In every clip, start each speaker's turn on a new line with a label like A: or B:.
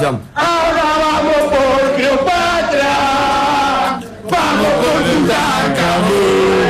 A: canción.
B: Ahora vamos por Cleopatra, vamos por Tutankamón.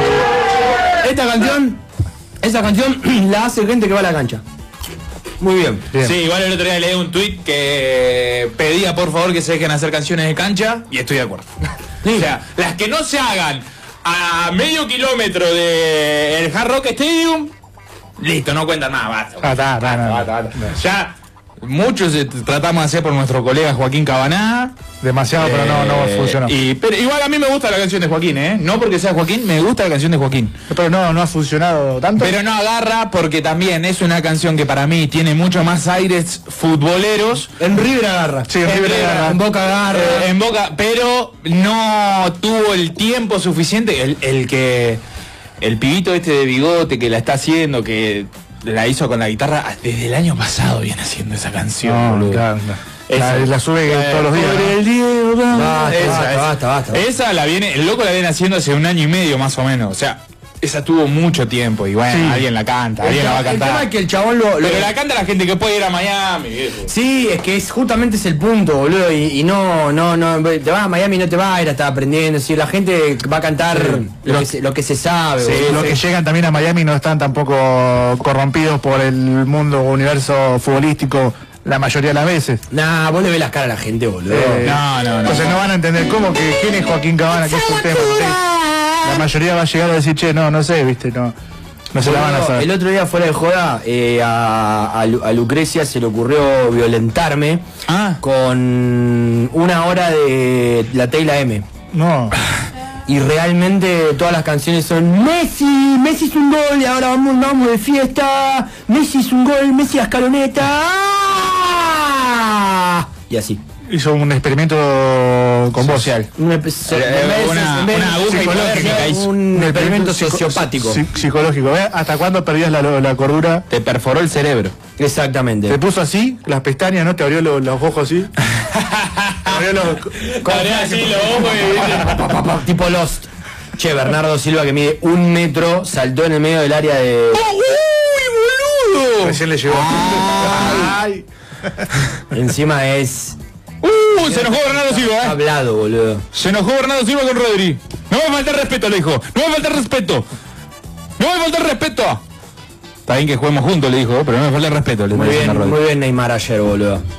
A: Esta canción la hace gente que va a la cancha. Muy bien.
C: Sí, igual el otro día leí un tuit que pedía por favor que se dejen hacer canciones de cancha y estoy de acuerdo. O sea, las que no se hagan a medio kilómetro del Hard Rock Stadium, listo, no cuentan nada, basta. Ya muchos tratamos de hacer por nuestro colega Joaquín Cabaná.
D: Demasiado, pero no funcionó.
C: Pero igual a mí me gusta la canción de Joaquín, no porque sea Joaquín, me gusta la canción de Joaquín.
D: Pero no ha funcionado tanto.
C: Pero no agarra porque también es una canción que para mí tiene mucho más aires futboleros.
A: En River agarra.
D: Sí, en River agarra.
A: En Boca agarra.
C: En Boca, pero no tuvo el tiempo suficiente. El pibito este de bigote que la está haciendo, que la hizo con la guitarra, desde el año pasado viene haciendo esa canción, boludo.
D: Claro. La sube todos los días.
C: Por el Diego,
A: Basta.
C: Esa la viene, el loco la viene haciendo hace 1 año y medio más o menos. O sea, esa tuvo mucho tiempo y bueno,
D: Sí.
C: alguien la canta, alguien la va a
A: El tema
C: cantar.
A: es que el chabón
C: Pero la canta la gente que puede ir a Miami, viejo.
A: Sí, es que justamente es el punto, boludo, y no, te vas a Miami y no te vas a ir a estar aprendiendo, si la gente va a cantar lo que se sabe,
D: Sí,
A: boludo.
D: los que llegan también a Miami no están tampoco corrompidos por el mundo universo futbolístico la mayoría de las veces.
A: Nah, vos le ves las caras a la gente, boludo.
C: No.
D: Entonces no van a entender quién es Joaquín Cabana, que es un tema. La mayoría va a llegar a decir, che, no sé, viste, no se la van a saber.
A: El otro día fuera de joda, a Lucrecia se le ocurrió violentarme con 1 hora de la Teyla M.
D: No.
A: Y realmente todas las canciones son Messi hizo un gol y ahora vamos de fiesta. Messi hizo un gol, Messi a escaloneta. ¡Ah! Y así.
D: Hizo un experimento con vos.
A: Social. Un experimento sociopático.
D: Psicológico. ¿Ves? ¿Hasta cuándo perdías la cordura?
C: Te perforó el cerebro.
A: Exactamente.
D: Te puso así, las pestañas, ¿no? Te abrió los ojos así. Te abrió
A: tipo Lost. Che, Bernardo Silva, que mide 1 metro, saltó en el medio del área de...
C: ¡Uy, boludo!
D: Recién le llegó. Ay.
A: Encima es...
C: Se enojó Bernardo Silva,
A: Hablado, boludo.
C: Se enojó Bernardo Silva con Rodri. No me falta el respeto, le dijo. No me falta el respeto. Está bien que juguemos juntos, le dijo, pero no me falta el respeto.
A: Muy bien Neymar ayer, boludo.